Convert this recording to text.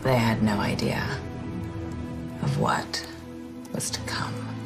They had no idea of what was to come.